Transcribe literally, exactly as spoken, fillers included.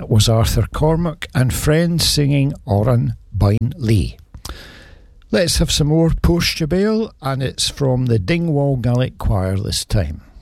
That was Arthur Cormack and friends singing Oran Bain Lee. Let's have some more Post Jabale, and it's from the Dingwall Gaelic Choir this time.